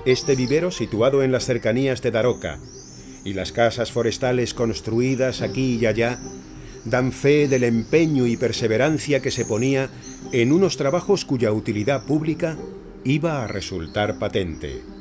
Este vivero, situado en las cercanías de Daroca, y las casas forestales construidas aquí y allá, dan fe del empeño y perseverancia que se ponía en unos trabajos cuya utilidad pública iba a resultar patente.